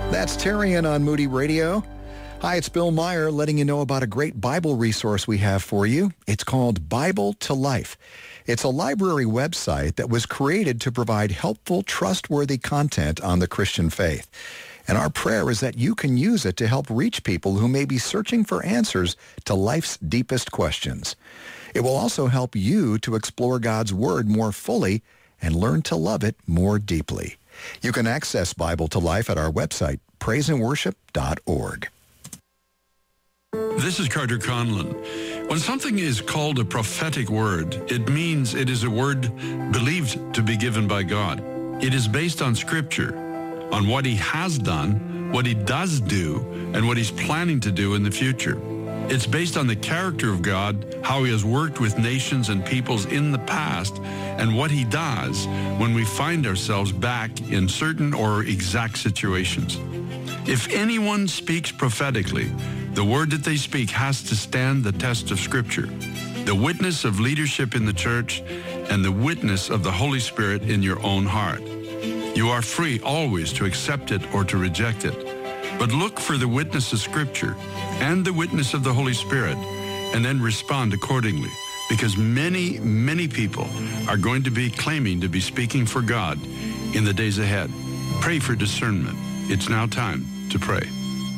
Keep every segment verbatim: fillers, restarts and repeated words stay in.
That's Tarian on Moody Radio. Hi, it's Bill Meyer letting you know about a great Bible resource we have for you. It's called Bible to Life. It's a library website that was created to provide helpful, trustworthy content on the Christian faith. And our prayer is that you can use it to help reach people who may be searching for answers to life's deepest questions. It will also help you to explore God's Word more fully and learn to love it more deeply. You can access Bible to Life at our website, praise and worship dot org. This is Carter Conlon. When something is called a prophetic word, it means it is a word believed to be given by God. It is based on Scripture, on what He has done, what He does do, and what He's planning to do in the future. It's based on the character of God, how He has worked with nations and peoples in the past, and what He does when we find ourselves back in certain or exact situations. If anyone speaks prophetically, the word that they speak has to stand the test of Scripture, the witness of leadership in the church, and the witness of the Holy Spirit in your own heart. You are free always to accept it or to reject it, but look for the witness of Scripture and the witness of the Holy Spirit, and then respond accordingly, because many, many people are going to be claiming to be speaking for God in the days ahead. Pray for discernment. It's now time to pray.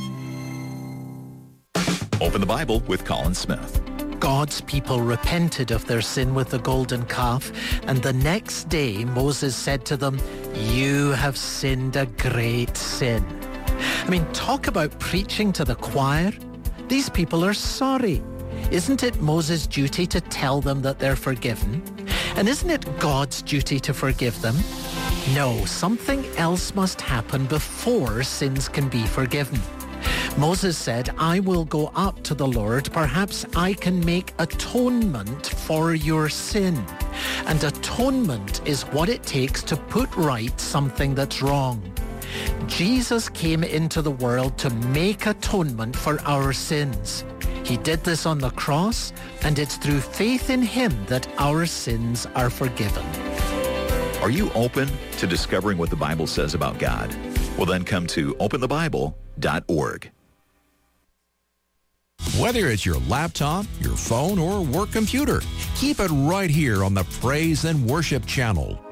Open the Bible with Colin Smith. God's people repented of their sin with the golden calf, and the next day Moses said to them, "You have sinned a great sin." I mean, talk about preaching to the choir. These people are sorry. Isn't it Moses' duty to tell them that they're forgiven? And isn't it God's duty to forgive them? No, something else must happen before sins can be forgiven. Moses said, "I will go up to the Lord. Perhaps I can make atonement for your sin." And atonement is what it takes to put right something that's wrong. Jesus came into the world to make atonement for our sins. He did this on the cross, and it's through faith in Him that our sins are forgiven. Are you open to discovering what the Bible says about God? Well, then come to open the bible dot org. Whether it's your laptop, your phone, or work computer, keep it right here on the Praise and Worship channel.